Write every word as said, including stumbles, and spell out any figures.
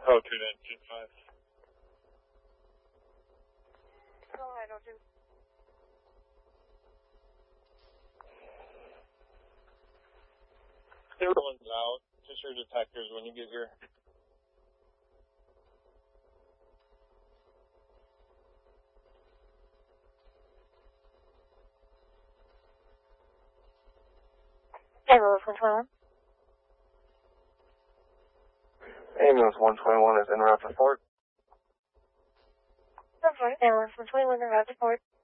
Oh, two nine two five. Go ahead, oh two. Everyone's out. Just your detectors when you get here. Ambulance one twenty-one. Ambulance one twenty-one is en route to Fort. Ambulance one twenty-one en route to Fort.